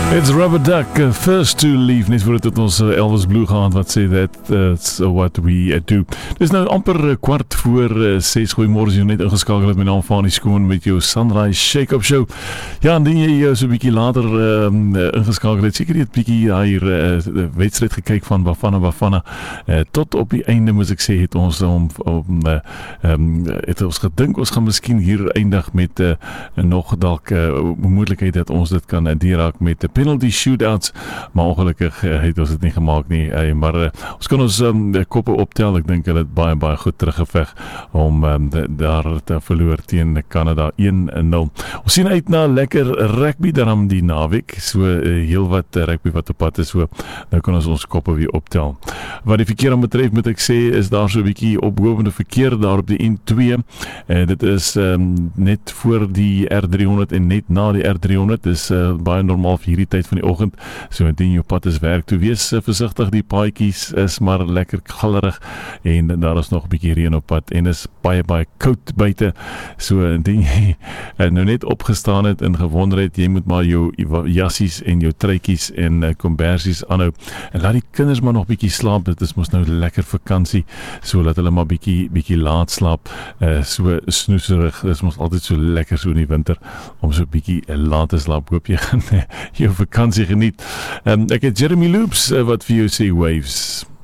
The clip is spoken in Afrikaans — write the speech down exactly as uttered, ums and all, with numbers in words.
It's Rubber Duck, uh, first to leave, net voordat het ons uh, Elvis Blue gehad wat sê that that's what we uh, do. Dis nou amper uh, kwart voor uh, ses, goeiemorgen, jy net ingeskakel het met naam van die skoon met jou Sunrise Shake-Up Show. Ja, en die jy uh, so bykie later uh, uh, ingeskakel het, seker jy het bykie hier uh, wedstrijd gekyk van Bafana Bafana. Uh, tot op die einde, moes ek sê, het ons om, om uh, um, het ons gedink, ons gaan miskien hier eindig met uh, nog dalk uh, moeilikheid dat ons dit kan uh, dierraak met uh, penalty shootouts, maar ongelukkig uh, het ons dit nie gemaakt nie, uh, maar uh, ons kan ons um, koppe optel, ek dink hulle het baie baie goed teruggeveg om um, de, daar te verloor teen Canada een nul. Ons sien uit na lekker rugby daarom die naweek, so uh, heel wat uh, rugby wat op pad is, so nou kan ons ons koppe weer optel. Wat die verkeer aan betref, moet ek sê, is daar so 'n bietjie ophoopende verkeer daar op die N twee, uh, dit is um, net voor die R drie honderd en net na die R drie honderd, is uh, baie normaal vir hierdie tyd van die oggend, so indien jou pad is werk toe, wees uh, versigtig, die paadjies is maar lekker gallerig, en daar is nog 'n bietjie reën op pad, en is baie baie koud buite, so indien jy uh, nou net opgestaan het en gewonder het, jy moet maar jou jassies en jou truitjies en uh, kombersies aanhou, en laat die kinders maar nog bietjie slaap, dit is mos nou lekker vakansie, so laat hulle maar bietjie, bietjie laat slaap, uh, so snoeserig, dit is mos altyd so lekker so in die winter, om so bietjie uh, laat te slaap, hoop jy gaan uh, jou vakansie geniet. Um, ek het Jeremy Loops uh, wat vir jou sê Waves.